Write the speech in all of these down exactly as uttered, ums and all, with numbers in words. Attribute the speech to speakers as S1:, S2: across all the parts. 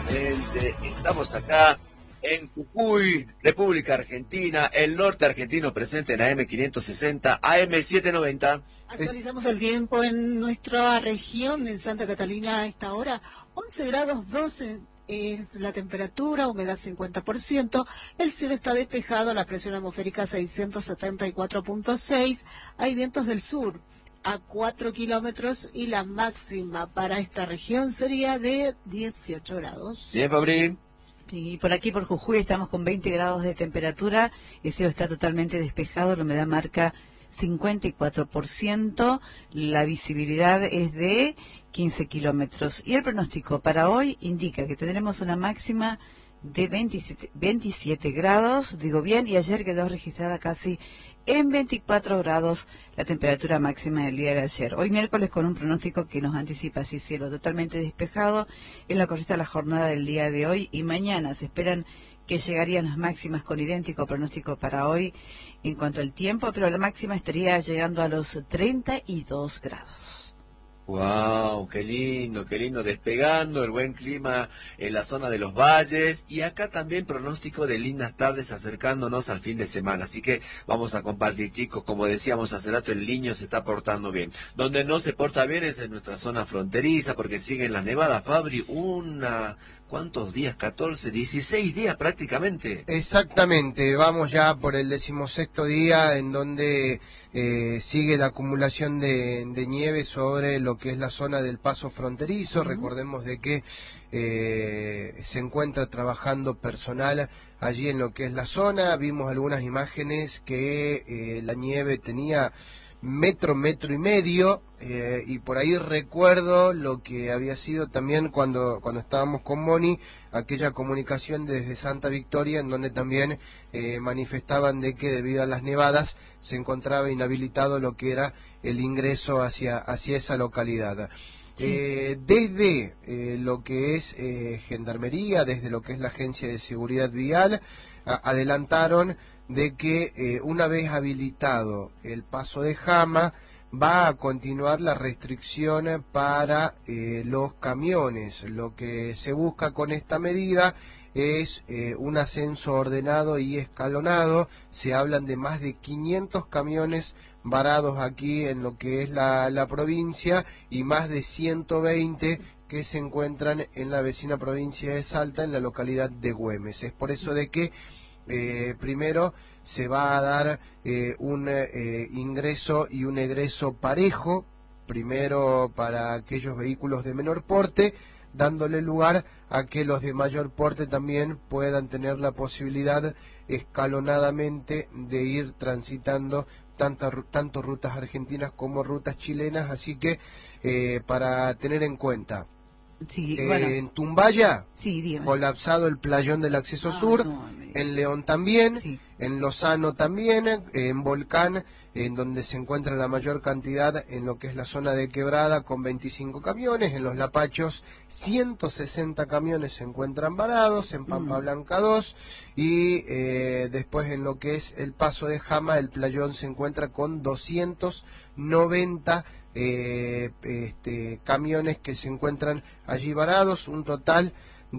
S1: el de Estamos Acá en Jujuy, República Argentina, el norte argentino presente en A M quinientos sesenta, A M setecientos noventa.
S2: Actualizamos el tiempo en nuestra región, en Santa Catalina, a esta hora, once grados doce es la temperatura, humedad cincuenta por ciento, el cielo está despejado, la presión atmosférica seiscientos setenta y cuatro punto seis, hay vientos del sur a cuatro kilómetros y la máxima para esta región sería de dieciocho grados.
S1: Bien, Fabri.
S3: Y por aquí, por Jujuy, estamos con veinte grados de temperatura, el cielo está totalmente despejado, la humedad marca cincuenta y cuatro por ciento, la visibilidad es de quince kilómetros. Y el pronóstico para hoy indica que tendremos una máxima de veintisiete, veintisiete grados, digo bien, y ayer quedó registrada casi en veinticuatro grados la temperatura máxima del día de ayer. Hoy miércoles con un pronóstico que nos anticipa así cielo totalmente despejado en la correcta la jornada del día de hoy, y mañana se esperan que llegarían las máximas con idéntico pronóstico para hoy en cuanto al tiempo, pero la máxima estaría llegando a los treinta y dos grados.
S1: Wow, qué lindo, qué lindo, despegando el buen clima en la zona de los valles, y acá también pronóstico de lindas tardes acercándonos al fin de semana, así que vamos a compartir, chicos. Como decíamos hace rato, el niño se está portando bien. Donde no se porta bien es en nuestra zona fronteriza, porque siguen las nevadas, Fabri, una... ¿Cuántos días? catorce, dieciséis días prácticamente.
S4: Exactamente, vamos ya por el decimosexto día en donde eh, sigue la acumulación de, de nieve sobre lo que es la zona del paso fronterizo. Uh-huh. Recordemos de que eh, se encuentra trabajando personal allí en lo que es la zona. Vimos algunas imágenes que eh, la nieve tenía metro, metro y medio, eh, y por ahí recuerdo lo que había sido también cuando, cuando estábamos con Moni, aquella comunicación desde Santa Victoria, en donde también eh, manifestaban de que debido a las nevadas se encontraba inhabilitado lo que era el ingreso hacia, hacia esa localidad. Sí. Eh, desde eh, lo que es eh, Gendarmería, desde lo que es la Agencia de Seguridad Vial, a, adelantaron de que eh, una vez habilitado el paso de Jama, va a continuar la restricción para eh, los camiones. Lo que se busca con esta medida es eh, un ascenso ordenado y escalonado. Se hablan de más de quinientos camiones varados aquí en lo que es la, la provincia, y más de ciento veinte que se encuentran en la vecina provincia de Salta, en la localidad de Güemes. Es por eso de que Eh, primero se va a dar eh, un eh, ingreso y un egreso parejo, primero para aquellos vehículos de menor porte, dándole lugar a que los de mayor porte también puedan tener la posibilidad escalonadamente de ir transitando tanto, tanto rutas argentinas como rutas chilenas. Así que eh, para tener en cuenta,
S3: sí,
S4: eh,
S3: bueno.
S4: en Tumbaya,
S3: sí,
S4: colapsado el playón del acceso ah, sur, no, en León también, sí. En Lozano también, en Volcán, en donde se encuentra la mayor cantidad en lo que es la zona de Quebrada, con veinticinco camiones, en Los Lapachos ciento sesenta camiones se encuentran varados, en Pampa mm. Blanca dos, y eh, después en lo que es el paso de Jama, el playón se encuentra con doscientos noventa eh, este, camiones que se encuentran allí varados, un total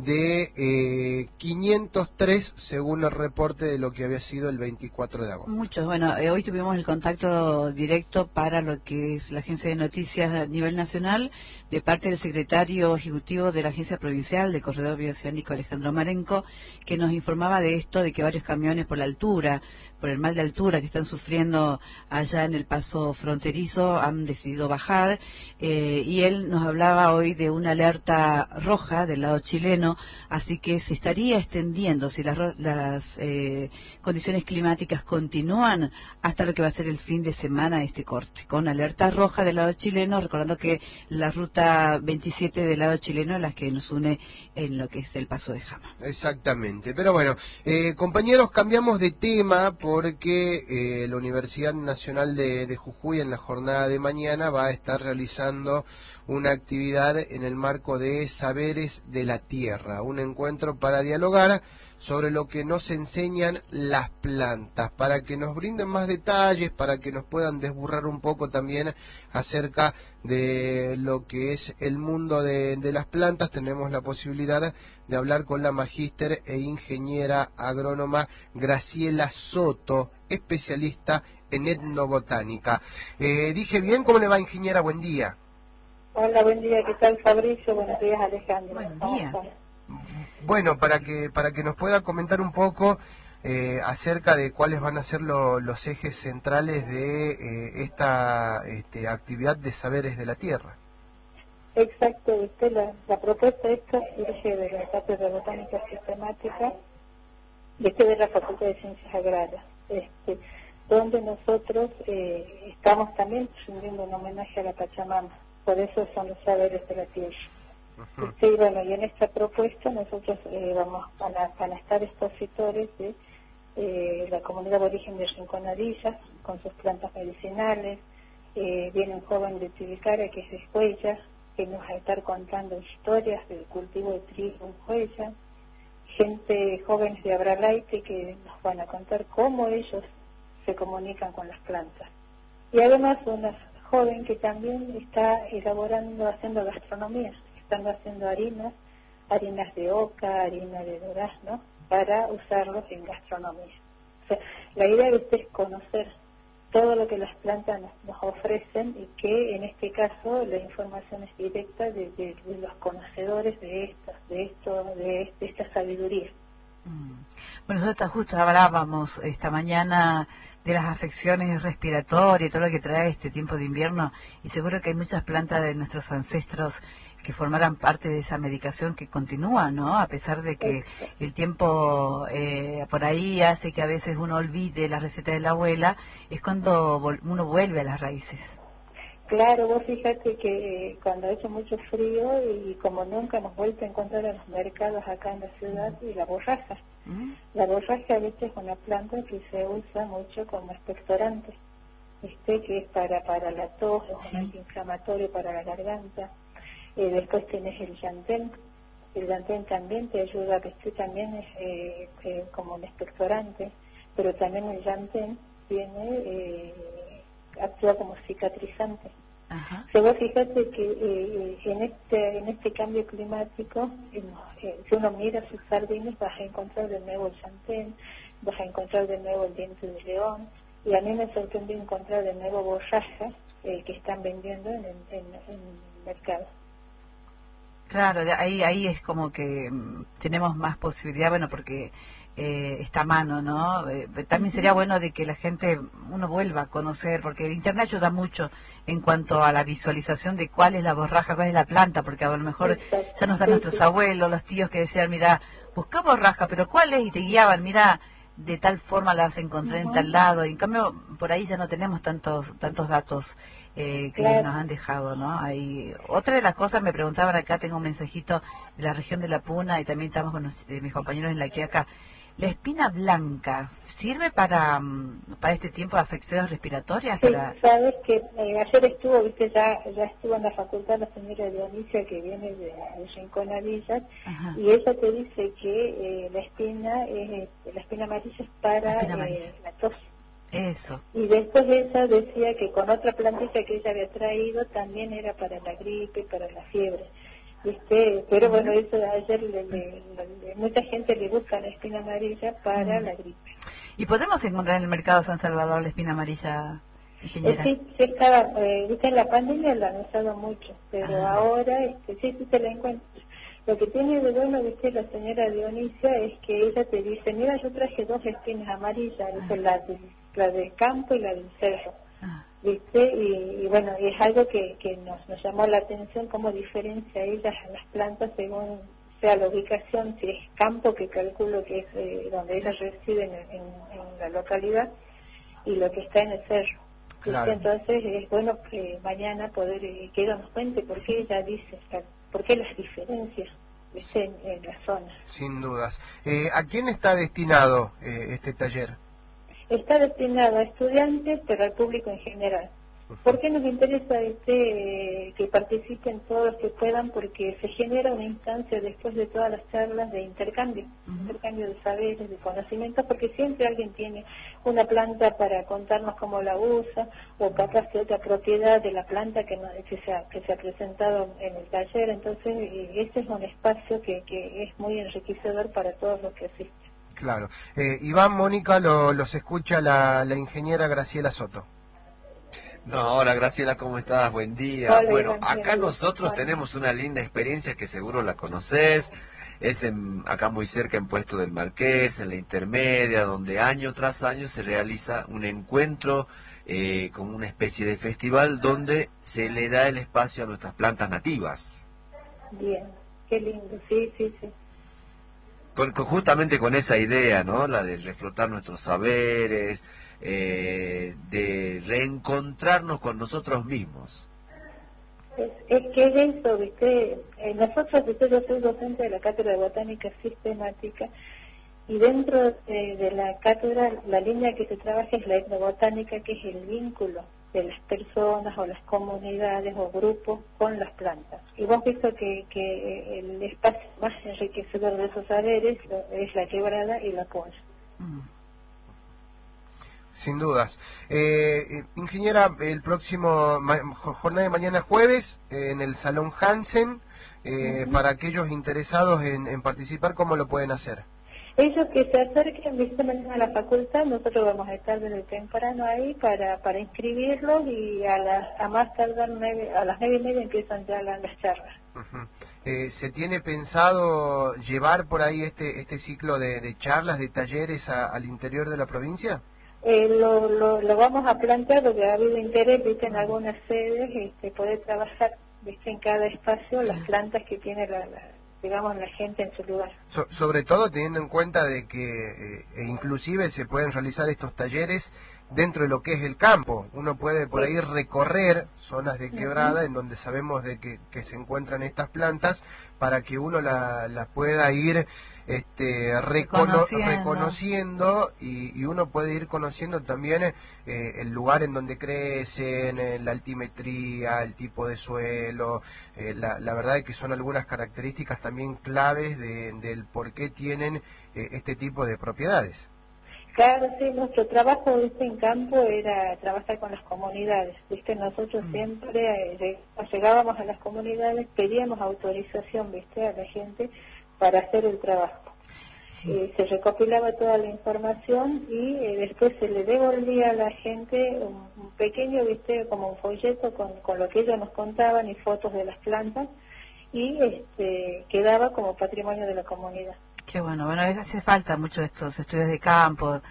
S4: de eh, quinientos tres según el reporte de lo que había sido el veinticuatro de agosto.
S3: Muchos, bueno, eh, hoy tuvimos el contacto directo para lo que es la agencia de noticias a nivel nacional, de parte del secretario ejecutivo de la agencia provincial del corredor bioceánico, Alejandro Marenco, que nos informaba de esto, de que varios camiones por la altura, por el mal de altura que están sufriendo allá en el paso fronterizo, han decidido bajar, eh, y él nos hablaba hoy de una alerta roja del lado chileno, así que se estaría extendiendo, si las, las eh, condiciones climáticas continúan, hasta lo que va a ser el fin de semana este corte, con alerta roja del lado chileno, recordando que la ruta veintisiete del lado chileno es la que nos une en lo que es el paso de Jama.
S4: Exactamente, pero bueno, eh, compañeros, cambiamos de tema porque eh, la Universidad Nacional de, de Jujuy en la jornada de mañana va a estar realizando una actividad en el marco de Saberes de la Tierra. tierra, un encuentro para dialogar sobre lo que nos enseñan las plantas, para que nos brinden más detalles, para que nos puedan desburrar un poco también acerca de lo que es el mundo de, de las plantas. Tenemos la posibilidad de hablar con la magíster e ingeniera agrónoma Graciela Soto, especialista en etnobotánica. Eh, dije bien, ¿cómo le va, ingeniera? Buen día.
S5: Hola, buen día, ¿qué tal, Fabricio? Buenos días, Alejandro.
S3: Buen día.
S4: Bueno, para que para que nos pueda comentar un poco eh, acerca de cuáles van a ser lo, los ejes centrales de eh, esta este, actividad de saberes de la tierra.
S5: Exacto, usted la, la propuesta esta surge de la Cátedra de Botánica Sistemática este de la Facultad de Ciencias Agrarias, este, donde nosotros eh, estamos también rindiendo un homenaje a la Pachamama, por eso son los saberes de la tierra. Uh-huh. Este, y bueno, y en esta propuesta nosotros eh, vamos van a, van a estar expositores de eh, la comunidad de origen de Rinconadillas, con sus plantas medicinales, eh, viene un joven de Tilicara que es de Huella, que nos va a estar contando historias del cultivo de trigo en Huella, gente jóvenes de Abralaite que nos van a contar cómo ellos se comunican con las plantas. Y además una joven que también está elaborando, haciendo gastronomía, están haciendo harinas, harinas de oca, harina de durazno, para usarlos en gastronomía. O sea, la idea de usted es conocer todo lo que las plantas nos, nos ofrecen y que en este caso la información es directa de, de, de los conocedores de estas, de esto, de, de esta sabiduría.
S3: Bueno, nosotros justo hablábamos esta mañana de las afecciones respiratorias y todo lo que trae este tiempo de invierno, y seguro que hay muchas plantas de nuestros ancestros que formaran parte de esa medicación que continúa, ¿no? A pesar de que el tiempo eh, por ahí hace que a veces uno olvide la receta de la abuela, es cuando uno vuelve a las raíces.
S5: Claro, vos fíjate que cuando ha hecho mucho frío y como nunca hemos vuelto a encontrar en los mercados acá en la ciudad, y la borraja. ¿Mm? La borraja, viste, es una planta que se usa mucho como expectorante, este que es para para la tos, es sí. un antiinflamatorio para la garganta. Eh, después tenés el llantén. El llantén también te ayuda, que este también es eh, eh, como un expectorante, pero también el llantén tiene... Eh, actúa como cicatrizante. Ajá. O sea, vos fíjate que eh, en este en este cambio climático, eh, eh, si uno mira sus jardines, vas a encontrar de nuevo el llantén, vas a encontrar de nuevo el diente de león, y a mí me sorprendió encontrar de nuevo borraja eh, que están vendiendo en el, en, en el mercado.
S3: Claro, ahí ahí es como que mm, tenemos más posibilidad, bueno, porque eh, está a mano, ¿no? Eh, también sería bueno de que la gente, uno vuelva a conocer, porque el internet ayuda mucho en cuanto a la visualización de cuál es la borraja, cuál es la planta, porque a lo mejor ya nos dan nuestros abuelos, los tíos que decían, mira, busca borraja, pero ¿cuál es? Y te guiaban, mira, de tal forma la vas a encontrar uh-huh. en tal lado, y en cambio por ahí ya no tenemos tantos tantos datos eh, que claro. nos han dejado, ¿no? Hay otra de las cosas, me preguntaban acá, tengo un mensajito de la región de La Puna, y también estamos con los, eh, mis compañeros en la Quiaca. La espina blanca, ¿sirve para, para este tiempo de afecciones respiratorias?
S5: Sí,
S3: para...
S5: sabes que eh, ayer estuvo, viste, ya ya estuvo en la facultad la señora Dionisia, que viene de, de Rinconadillas, y ella te dice que eh, la espina es, la espina amarilla es para la, espina amarilla. Eh, la tos.
S3: Eso.
S5: Y después ella decía que con otra plantita que ella había traído también era para la gripe, para la fiebre. ¿Viste? Pero uh-huh. bueno, eso ayer le, le, le, mucha gente le busca la espina amarilla para uh-huh. la gripe.
S3: ¿Y podemos encontrar en el mercado San Salvador la espina amarilla, ingeniera?
S5: Sí, sí estaba, eh, viste, en la pandemia la han usado mucho, pero uh-huh. ahora este, sí, sí te la encuentras. Lo que tiene de bueno, viste, la señora Dionisia, es que ella te dice, mira, yo traje dos espinas amarillas, uh-huh. la, de, la del campo y la del cerro. Uh-huh. ¿Viste? Y, y bueno, y es algo que, que nos, nos llamó la atención, cómo diferencia ellas a las plantas según sea la ubicación, si es campo, que calculo que es eh, donde ellas residen en, en, en la localidad, y lo que está en el cerro. Claro. Entonces es bueno que mañana poder eh, que ella nos cuente por qué ella dice, por qué las diferencias, ¿viste? En, en la zona.
S4: Sin dudas. Eh, ¿A quién está destinado eh, este taller?
S5: Está destinado a estudiantes, pero al público en general. ¿Por qué nos interesa este, que participen todos los que puedan? Porque se genera una instancia después de todas las charlas de intercambio, uh-huh. intercambio de saberes, de conocimientos, porque siempre alguien tiene una planta para contarnos cómo la usa, o capaz que otra propiedad de la planta que, no, que, se, ha, que se ha presentado en el taller. Entonces, este es un espacio que, que es muy enriquecedor para todos los que asisten.
S4: Claro. Eh, Iván, Mónica, lo, los escucha la, la ingeniera Graciela Soto.
S1: No, hola Graciela, ¿cómo estás? Buen día.
S5: Hola,
S1: bueno,
S5: Iván,
S1: acá
S5: bien.
S1: nosotros
S5: Hola.
S1: tenemos una linda experiencia que seguro la conoces. Es en, acá muy cerca en Puesto del Marqués, en la intermedia, donde año tras año se realiza un encuentro eh, como una especie de festival donde se le da el espacio a nuestras plantas nativas.
S5: Bien, qué lindo, sí, sí, sí.
S1: Con, con, justamente con esa idea, ¿no? La de reflotar nuestros saberes, eh, de reencontrarnos con nosotros mismos.
S5: Es, es que es eso, ¿viste? Eh, nosotros, ¿viste? Yo soy docente de la Cátedra de Botánica Sistemática, y dentro de, de la cátedra la línea que se trabaja es la etnobotánica, que es el vínculo de las personas o las comunidades o grupos con las plantas. Y vos visto que, que el espacio más enriquecedor de esos saberes es la quebrada y la polla.
S4: Mm. Sin dudas. Eh, ingeniera, el próximo ma jornada de mañana jueves eh, en el Salón Hansen, eh, uh-huh. para aquellos interesados en, en participar, ¿cómo lo pueden hacer?
S5: Ellos que se acerquen, viste, mañana a la facultad, nosotros vamos a estar desde temprano ahí para para inscribirlos, y a, la, a más tardar nueve, a las nueve y media empiezan ya las, las charlas.
S4: Uh-huh. eh, ¿Se tiene pensado llevar por ahí este este ciclo de, de charlas, de talleres a, al interior de la provincia?
S5: Eh, lo, lo, lo vamos a plantear porque ha habido interés, viste, en algunas sedes, este, poder trabajar, viste, en cada espacio las plantas que tiene la, la digamos, la gente en su lugar.
S4: So, sobre todo teniendo en cuenta de que eh, e inclusive se pueden realizar estos talleres dentro de lo que es el campo. Uno puede por ahí recorrer zonas de quebrada, uh-huh. en donde sabemos de que, que se encuentran estas plantas, para que uno las la pueda ir este, recono reconociendo, reconociendo y, y uno puede ir conociendo también eh, el lugar en donde crecen, eh, la altimetría, el tipo de suelo. Eh, la, la verdad es que son algunas características también claves de, del por qué tienen eh, este tipo de propiedades.
S5: Claro, sí, nuestro trabajo, viste, en campo era trabajar con las comunidades, viste, nosotros mm. siempre eh, llegábamos a las comunidades, pedíamos autorización, viste, a la gente para hacer el trabajo. Sí. Eh, se recopilaba toda la información y eh, después se le devolvía a la gente un, un pequeño, viste, como un folleto con, con lo que ellos nos contaban y fotos de las plantas, y este quedaba como patrimonio de la comunidad.
S3: Qué bueno, bueno, a veces hace falta mucho de estos estudios de campo,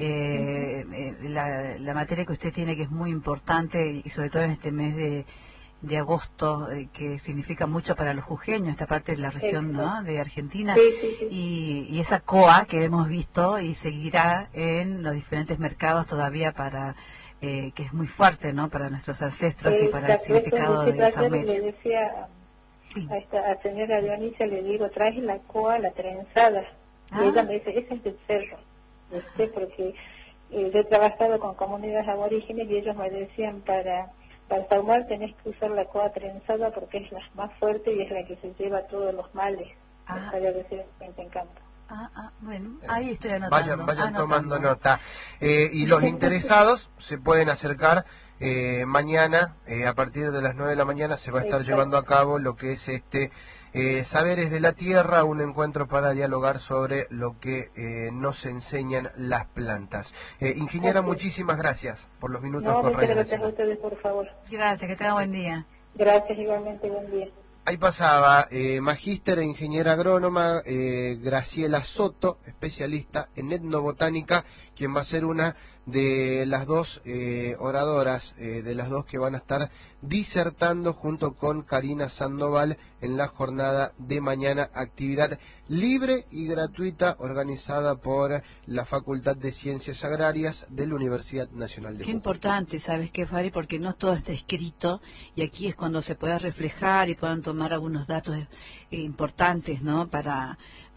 S3: eh, uh-huh. eh, la, la materia que usted tiene, que es muy importante, y sobre todo en este mes de, de agosto, eh, que significa mucho para los jujeños, esta parte de la región, ¿no?, de Argentina,
S5: sí, sí, sí.
S3: Y, y esa C O A que hemos visto y seguirá en los diferentes mercados todavía para... Eh, que es muy fuerte, ¿no?, para nuestros ancestros eh, y para el significado de esa
S5: le decía sí. a esta a señora Dionisia, le digo, traes la coa, la trenzada, ah. y ella me dice, ese es del cerro, ¿viste? Porque eh, yo he trabajado con comunidades aborígenes y ellos me decían, para para saumar tenés que usar la coa trenzada porque es la más fuerte y es la que se lleva todos los males, ah. allá de ser en campo.
S3: Ah, ah, bueno, ahí estoy anotando.
S4: Vayan, vayan anotando. tomando nota. Eh, y los interesados se pueden acercar eh, mañana, eh, a partir de las nueve de la mañana se va a estar Exacto. llevando a cabo lo que es este eh, Saberes de la Tierra, un encuentro para dialogar sobre lo que eh, nos enseñan las plantas. Eh, ingeniera, gracias. Muchísimas gracias por los minutos
S5: no,
S4: con Radio
S5: Nacional. Gracias a ustedes, por favor.
S3: Gracias, que tenga buen día.
S5: Gracias, igualmente, buen día.
S4: Ahí pasaba eh, magíster e ingeniera agrónoma eh, Graciela Soto, especialista en etnobotánica, quien va a ser una de las dos eh, oradoras, eh, de las dos que van a estar disertando junto con Karina Sandoval en la jornada de mañana, actividad libre y gratuita organizada por la Facultad de Ciencias Agrarias de la Universidad Nacional de Jujuy.
S3: Qué importante, ¿sabes qué, Fari? Porque no todo está escrito y aquí es cuando se puede reflejar y puedan tomar algunos datos eh, importantes, ¿no?, para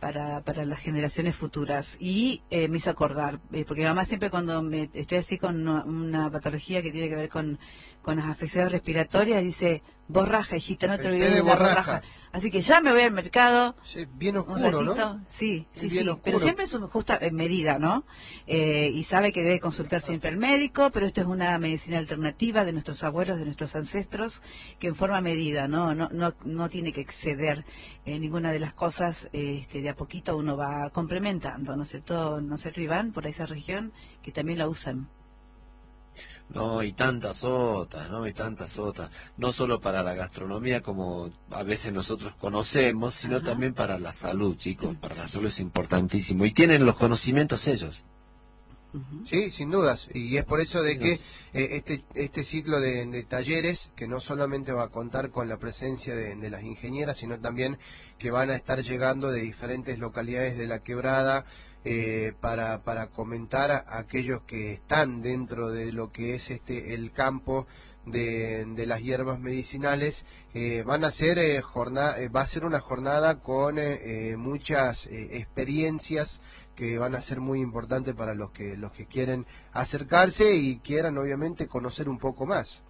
S3: para, para las generaciones futuras. Y eh, me hizo acordar, eh, porque mi mamá siempre cuando me estoy así con una, una patología que tiene que ver con, con las afecciones respiratorias, dice, borraja, hijita, no te olvides de, de la borraja. borraja. Así que ya me voy al mercado.
S4: Sí, bien oscuro, ¿no?
S3: Sí, sí,
S4: bien
S3: sí.
S4: Oscuro.
S3: Pero siempre en su justa medida, ¿no? Eh, y sabe que debe consultar siempre al médico, pero esto es una medicina alternativa de nuestros abuelos, de nuestros ancestros, que en forma medida, ¿no? No, no, no tiene que exceder eh, ninguna de las cosas, eh, este, de a poquito uno va complementando, ¿no es cierto? ¿No es cierto, Iván? Por esa región, que también la usan.
S1: No, y tantas otras, ¿no? Y tantas otras. No solo para la gastronomía, como a veces nosotros conocemos, sino Ajá. también para la salud, chicos. Para la salud es importantísimo. Y tienen los conocimientos ellos.
S4: Sí, sin dudas. Y es por eso de que eh, este este ciclo de, de talleres, que no solamente va a contar con la presencia de, de las ingenieras, sino también que van a estar llegando de diferentes localidades de la Quebrada, Eh, para, para comentar a aquellos que están dentro de lo que es este el campo de, de las hierbas medicinales. Eh, van a ser eh, jornada, eh, va a ser una jornada con eh, eh, muchas eh, experiencias que van a ser muy importantes para los que los que quieren acercarse y quieran obviamente conocer un poco más.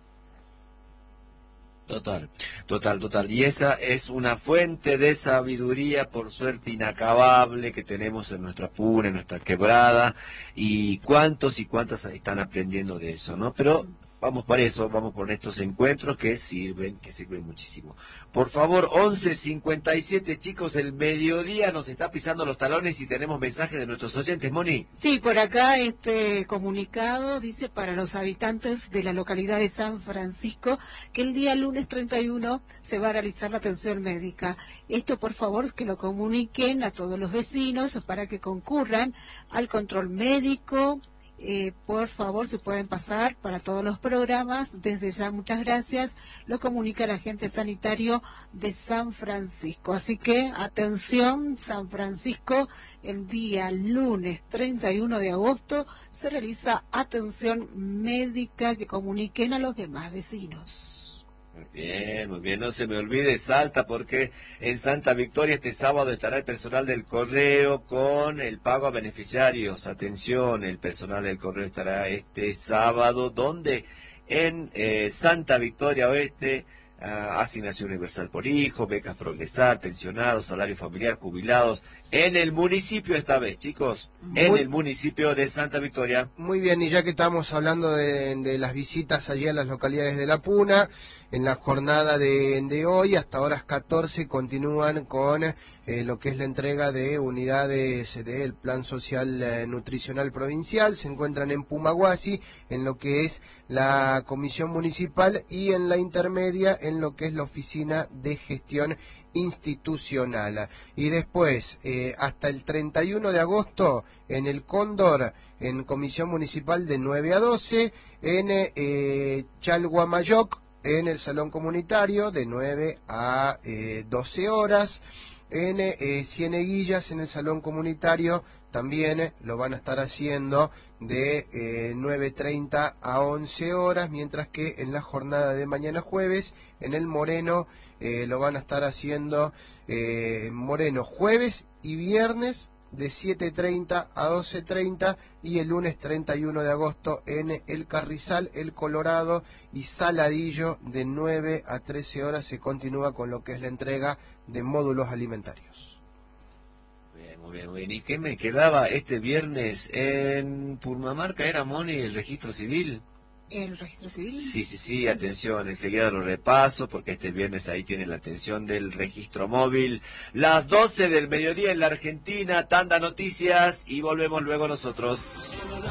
S1: Total, total, total. Y esa es una fuente de sabiduría, por suerte, inacabable que tenemos en nuestra puna, en nuestra quebrada. Y cuántos y cuántas están aprendiendo de eso, ¿no? Pero vamos por eso, vamos por estos encuentros que sirven, que sirven muchísimo. Por favor, once cincuenta y siete, chicos, el mediodía nos está pisando los talones y tenemos mensajes de nuestros oyentes, Moni.
S2: Sí, por acá este comunicado dice para los habitantes de la localidad de San Francisco que el día lunes treinta y uno se va a realizar la atención médica. Esto, por favor, que lo comuniquen a todos los vecinos para que concurran al control médico. Eh, por favor, se pueden pasar para todos los programas. Desde ya, muchas gracias. Lo comunica el agente sanitario de San Francisco. Así que, atención, San Francisco, el día lunes treinta y uno de agosto se realiza atención médica, que comuniquen a los demás vecinos.
S1: Muy bien, muy bien, no se me olvide Salta, porque en Santa Victoria este sábado estará el personal del correo con el pago a beneficiarios. Atención, el personal del correo estará este sábado, donde en eh, Santa Victoria Oeste, uh, asignación universal por hijo, becas progresar, pensionados, salario familiar, jubilados, en el municipio esta vez, chicos, en muy, el municipio de Santa Victoria.
S4: Muy bien, y ya que estamos hablando de, de las visitas allí a las localidades de la Puna, en la jornada de, de hoy, hasta horas catorce, continúan con eh, lo que es la entrega de unidades del Plan Social eh, Nutricional Provincial. Se encuentran en Pumahuasi, en lo que es la Comisión Municipal, y en la intermedia, en lo que es la Oficina de Gestión Institucional. Y después, eh, hasta el treinta y uno de agosto, en el Cóndor, en Comisión Municipal, de nueve a doce, en eh, Chalhuamayoc, en el Salón Comunitario, de nueve a doce horas, en eh, Cieneguillas, en el Salón Comunitario, también eh, lo van a estar haciendo de eh, nueve treinta a once horas, mientras que en la jornada de mañana jueves, en el Moreno, eh, lo van a estar haciendo eh, Moreno jueves y viernes de siete treinta a doce treinta, y el lunes treinta y uno de agosto en El Carrizal, El Colorado y Saladillo, de nueve a trece horas se continúa con lo que es la entrega de módulos alimentarios.
S1: Bien, muy bien, muy bien. ¿Y qué me quedaba este viernes en Purmamarca? ¿Era, Moni, el registro civil?
S2: ¿El registro civil?
S1: Sí, sí, sí, atención, enseguida lo repaso, porque este viernes ahí tienen la atención del registro móvil. Las doce del mediodía en la Argentina, tanda noticias, y volvemos luego nosotros.